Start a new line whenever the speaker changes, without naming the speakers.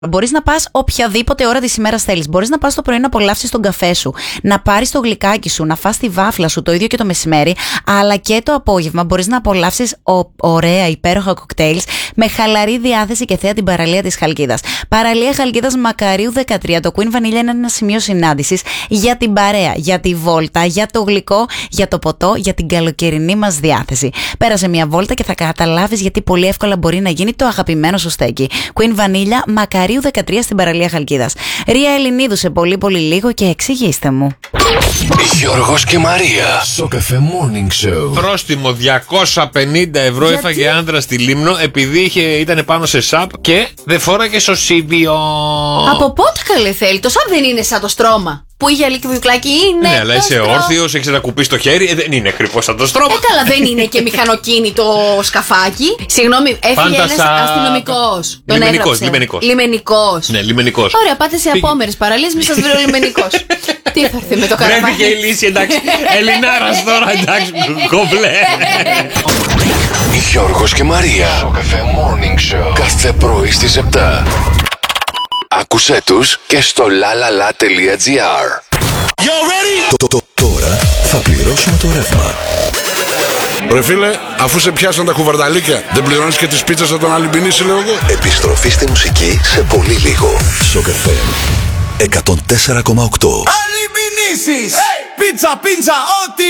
Μπορείς να πας οποιαδήποτε ώρα της ημέρας θέλεις. Μπορείς να πας το πρωί να απολαύσεις τον καφέ σου, να πάρεις το γλυκάκι σου, να φας τη βάφλα σου, το ίδιο και το μεσημέρι, αλλά και το απόγευμα μπορείς να απολαύσεις ωραία υπέροχα κοκτέιλς με χαλαρή διάθεση και θέα την παραλία της Χαλκίδας. Παραλία Χαλκίδας Μακαρίου 13. Το Queen Vanilla είναι ένα σημείο συνάντησης για την παρέα, για τη βόλτα, για το γλυκό, για το ποτό, για την καλοκαιρινή μας διάθεση. Πέρασε μια βόλτα και θα καταλάβεις γιατί πολύ εύκολα μπορεί να γίνει το αγαπημένο σου στέκι. Queen Vanilla Μακαρίου 13 στην παραλία Χαλκίδας. Ρία Ελληνίδου σε πολύ λίγο και εξηγήστε μου.
Γιώργος και Μαρία. Σοκαφέ Morning Show.
Πρόστιμο 250 ευρώ έφαγε άντρα στη Λίμνο επειδή ήταν πάνω σε σαπ και δεν φόραγε σωσίβιο.
Από πότε καλέ θέλει? Το σαπ δεν είναι σαν το στρώμα που είχε αλικιβιουκλάκι, είναι.
Ναι, αλλά είσαι όρθιος, έχεις ένα κουπί στο χέρι, δεν είναι κρυφό σαν το στρώμα.
Καλά, δεν είναι και μηχανοκίνητο σκαφάκι. Συγγνώμη, έφυγε ένας αστυνομικός. Λιμενικός.
Ναι, λιμενικός.
Ωραία, πάτε σε απόμερες παραλίες, μη σας βρει ο λιμενικός. Τι θα έρθει με το καραβάκι?
Βρέθηκε η λύση, εντάξει. Ελληνάρας τώρα, εντάξει, κομπλέ.
Γιώργος και Μαρία. Σοκαφέ Morning Show. Κάθε πρωί στις 7. Άκουσέ τους και στο lalala.gr.
Τώρα θα πληρώσουμε το ρεύμα.
Ρε φίλε, αφού σε πιάσαν τα κουβαρνταλίκια, δεν πληρώνεις και τις πίτσες από τον Αλυμπινίση, λέω εγώ.
Επιστροφή στη μουσική σε πολύ λίγο. Σοκαφέ 104,8.
Αλυμπινίσεις! Πίτσα, ό,τι